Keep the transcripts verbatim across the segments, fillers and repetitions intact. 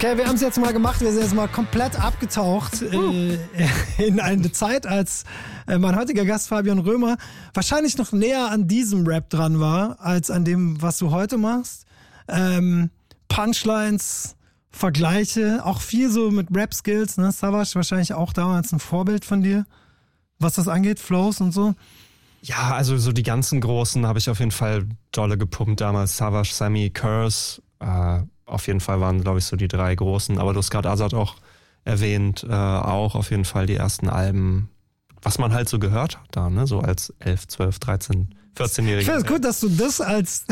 Okay, wir haben es jetzt mal gemacht. Wir sind jetzt mal komplett abgetaucht äh, in eine Zeit, als äh, mein heutiger Gast Fabian Römer wahrscheinlich noch näher an diesem Rap dran war, als an dem, was du heute machst. Ähm, Punchlines, Vergleiche, auch viel so mit Rap-Skills. Ne? Savage wahrscheinlich auch damals ein Vorbild von dir, was das angeht, Flows und so. Ja, also so die ganzen Großen habe ich auf jeden Fall dolle gepumpt damals. Savage, Sammy, Curse, äh, auf jeden Fall waren, glaube ich, so die drei Großen. Aber du hast gerade Azad auch erwähnt, äh, auch auf jeden Fall die ersten Alben, was man halt so gehört hat da, ne? So als elf, zwölf, dreizehn, vierzehnjähriger. Ich finde es gut, dass du das als,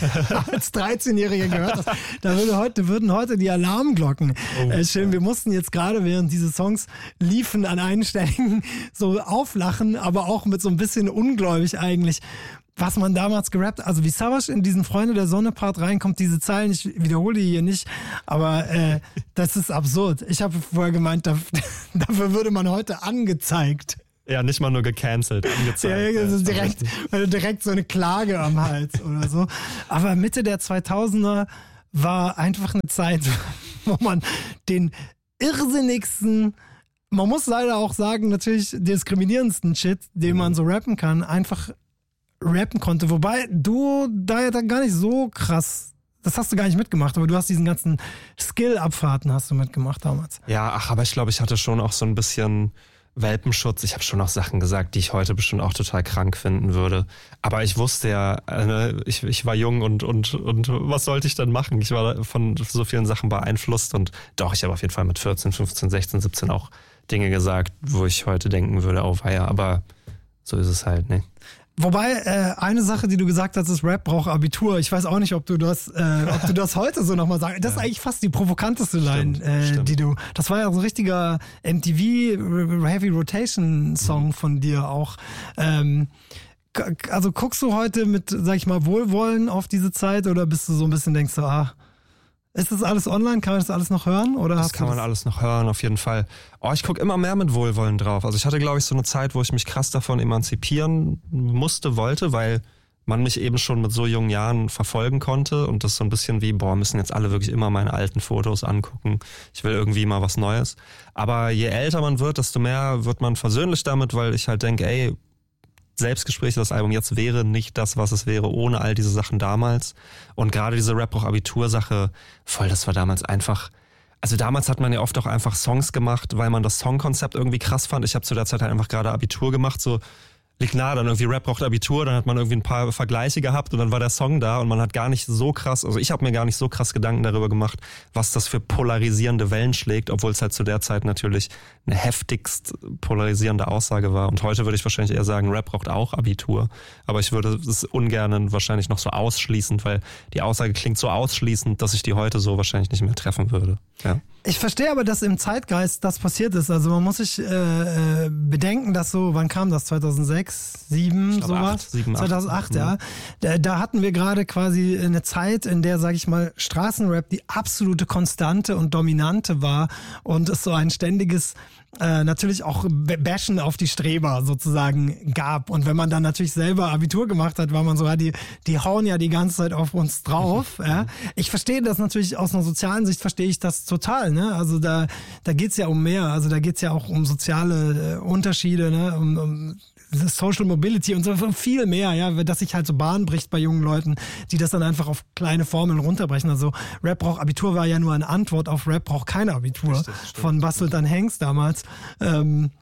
als dreizehnjähriger gehört hast. Da würde heute, würden heute die Alarmglocken oh, äh, schillen. Wir mussten jetzt gerade, während diese Songs liefen, an einigen Stellen so auflachen, aber auch mit so ein bisschen ungläubig eigentlich, was man damals gerappt, also wie Savage in diesen Freunde der Sonne Part reinkommt, diese Zeilen, ich wiederhole die hier nicht, aber äh, das ist absurd. Ich habe vorher gemeint, da, dafür würde man heute angezeigt. Ja, nicht mal nur gecancelt, angezeigt. Ja, das ist direkt, direkt so eine Klage am Hals oder so. Aber Mitte der zweitausender war einfach eine Zeit, wo man den irrsinnigsten, man muss leider auch sagen, natürlich diskriminierendsten Shit, den man so rappen kann, einfach rappen konnte. Wobei du da ja dann gar nicht so krass, das hast du gar nicht mitgemacht, aber du hast diesen ganzen Skill-Abfahrten hast du mitgemacht damals. Ja, ach, aber ich glaube, ich hatte schon auch so ein bisschen Welpenschutz. Ich habe schon auch Sachen gesagt, die ich heute bestimmt auch total krank finden würde. Aber ich wusste ja, äh, ich, ich war jung und, und, und was sollte ich dann machen? Ich war von so vielen Sachen beeinflusst und doch, ich habe auf jeden Fall mit vierzehn, fünfzehn, sechzehn, siebzehn auch Dinge gesagt, wo ich heute denken würde, oh weia, aber so ist es halt, ne? Wobei, äh, eine Sache, die du gesagt hast, ist, Rap braucht Abitur. Ich weiß auch nicht, ob du das, äh, ob du das heute so nochmal sagst. Das ist eigentlich fast die provokanteste Line, stimmt, äh, stimmt. die du, das war ja so ein richtiger M T V Heavy Rotation Song mhm. von dir auch. Ähm, also guckst du heute mit, sag ich mal, Wohlwollen auf diese Zeit oder bist du so ein bisschen, denkst du, ah, ist das alles online? Kann man das alles noch hören? Oder das kann man das alles noch hören, auf jeden Fall. Oh, ich gucke immer mehr mit Wohlwollen drauf. Also ich hatte, glaube ich, so eine Zeit, wo ich mich krass davon emanzipieren musste, wollte, weil man mich eben schon mit so jungen Jahren verfolgen konnte und das so ein bisschen wie, boah, müssen jetzt alle wirklich immer meine alten Fotos angucken. Ich will irgendwie mal was Neues. Aber je älter man wird, desto mehr wird man versöhnlich damit, weil ich halt denke, ey, Selbstgespräche, das Album jetzt wäre nicht das, was es wäre, ohne all diese Sachen damals. Und gerade diese Rap-Abitur-Sache, voll, das war damals einfach, also damals hat man ja oft auch einfach Songs gemacht, weil man das Songkonzept irgendwie krass fand. Ich habe zu der Zeit halt einfach gerade Abitur gemacht, so liegt nahe, dann irgendwie Rap braucht Abitur, dann hat man irgendwie ein paar Vergleiche gehabt und dann war der Song da und man hat gar nicht so krass, also ich habe mir gar nicht so krass Gedanken darüber gemacht, was das für polarisierende Wellen schlägt, obwohl es halt zu der Zeit natürlich eine heftigst polarisierende Aussage war. Und heute würde ich wahrscheinlich eher sagen, Rap braucht auch Abitur, aber ich würde es ungern wahrscheinlich noch so ausschließend, weil die Aussage klingt so ausschließend, dass ich die heute so wahrscheinlich nicht mehr treffen würde. Ja. Ich verstehe aber, dass im Zeitgeist das passiert ist. Also man muss sich äh, bedenken, dass so, wann kam das? zweitausendsechs, sieben, sowas? zweitausendacht, ja. Da, da hatten wir gerade quasi eine Zeit, in der, sag ich mal, Straßenrap die absolute Konstante und Dominante war und es so ein ständiges äh, natürlich auch Bashen auf die Streber sozusagen gab. Und wenn man dann natürlich selber Abitur gemacht hat, war man so, ja, die, die hauen ja die ganze Zeit auf uns drauf. Ja. Ich verstehe das natürlich aus einer sozialen Sicht, verstehe ich das total. Ne? Also da, da geht's ja um mehr. Also da geht's ja auch um soziale äh, Unterschiede, ne? um, um Social Mobility und so viel mehr, ja, dass sich halt so Bahn bricht bei jungen Leuten, die das dann einfach auf kleine Formeln runterbrechen. Also Rap braucht Abitur war ja nur eine Antwort auf Rap braucht kein Abitur. Richtig, von Bastelt an Hengst damals. Ähm,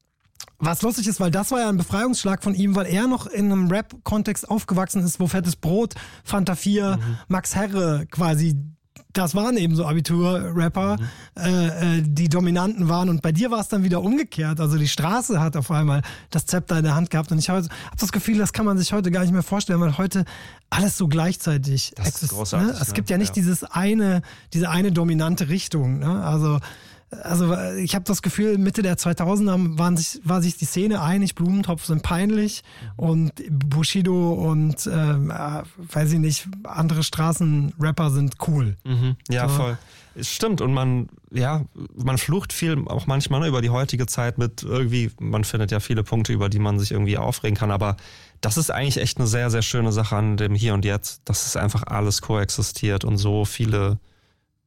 was lustig ist, weil das war ja ein Befreiungsschlag von ihm, weil er noch in einem Rap-Kontext aufgewachsen ist, wo Fettes Brot, Fanta vier, mhm. Max Herre quasi, das waren eben so Abitur-Rapper, mhm. äh, äh, die Dominanten waren. Und bei dir war es dann wieder umgekehrt. Also die Straße hat auf einmal das Zepter in der Hand gehabt. Und ich habe hab das Gefühl, das kann man sich heute gar nicht mehr vorstellen, weil heute alles so gleichzeitig existiert. Ne? Es gibt ja nicht ja. dieses eine, diese eine dominante Richtung. Ne? Also Also ich habe das Gefühl, Mitte der zweitausender waren sich, war sich die Szene einig, Blumentopf sind peinlich und Bushido und äh, weiß ich nicht, andere Straßenrapper sind cool. Mhm. Ja, so. Voll. Stimmt, und man, ja, man flucht viel auch manchmal über die heutige Zeit mit irgendwie, man findet ja viele Punkte, über die man sich irgendwie aufregen kann, aber das ist eigentlich echt eine sehr, sehr schöne Sache an dem Hier und Jetzt, dass es einfach alles koexistiert und so viele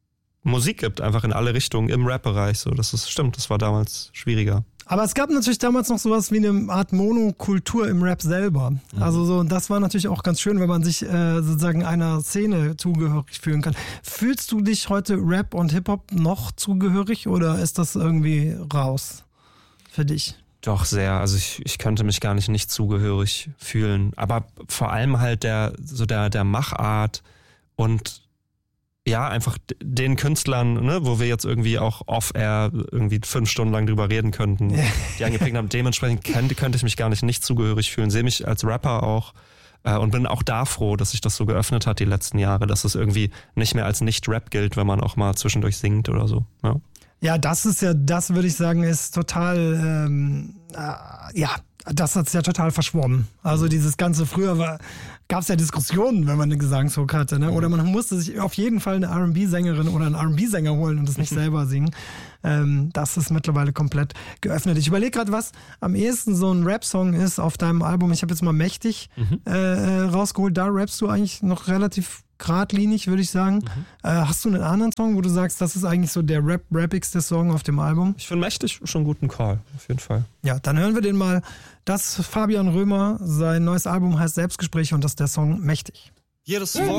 Musik gibt, einfach in alle Richtungen im Rap-Bereich. So, das ist stimmt, das war damals schwieriger. Aber es gab natürlich damals noch sowas wie eine Art Monokultur im Rap selber. Mhm. Also so, und das war natürlich auch ganz schön, wenn man sich äh, sozusagen einer Szene zugehörig fühlen kann. Fühlst du dich heute Rap und Hip-Hop noch zugehörig oder ist das irgendwie raus für dich? Doch, sehr. Also ich, ich könnte mich gar nicht nicht zugehörig fühlen. Aber vor allem halt der, so der, der Machart und ja, einfach den Künstlern, ne, wo wir jetzt irgendwie auch off-air irgendwie fünf Stunden lang drüber reden könnten, die angeprägt haben. Dementsprechend könnte, könnte ich mich gar nicht nicht zugehörig fühlen. Sehe mich als Rapper auch äh, und bin auch da froh, dass sich das so geöffnet hat die letzten Jahre, dass es irgendwie nicht mehr als Nicht-Rap gilt, wenn man auch mal zwischendurch singt oder so. Ja, ja das ist ja, das würde ich sagen, ist total, ähm, äh, ja, das hat's ja total verschwommen. Also dieses ganze, früher war, gab's ja Diskussionen, wenn man einen Gesangszug hatte, ne? Oder man musste sich auf jeden Fall eine R and B-Sängerin oder einen R and B-Sänger holen und das nicht selber singen. Ähm, das ist mittlerweile komplett geöffnet. Ich überlege gerade, was am ehesten so ein Rap-Song ist auf deinem Album. Ich habe jetzt mal Mächtig mhm. äh, rausgeholt. Da rappst du eigentlich noch relativ geradlinig, würde ich sagen. Mhm. Äh, hast du einen anderen Song, wo du sagst, das ist eigentlich so der Rap rappigste Song auf dem Album? Ich finde Mächtig schon einen guten Call, auf jeden Fall. Ja, dann hören wir den mal. Das ist Fabian Römer. Sein neues Album heißt Selbstgespräche und das ist der Song Mächtig. Jedes Wort